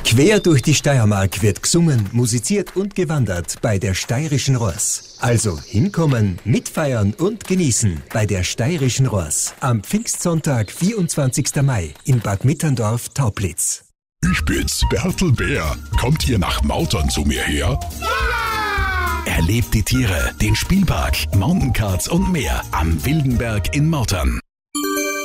Quer durch die Steiermark wird gesungen, musiziert und gewandert bei der Steirischen Ross. Also hinkommen, mitfeiern und genießen bei der Steirischen Ross. Am Pfingstsonntag, 24. Mai in Bad Mitterndorf-Taublitz. Ich bin's, Bertel Bär. Kommt ihr nach Mautern zu mir her? Ja! Erlebt die Tiere, den Spielpark, Mountaincards und mehr am Wildenberg in Mautern.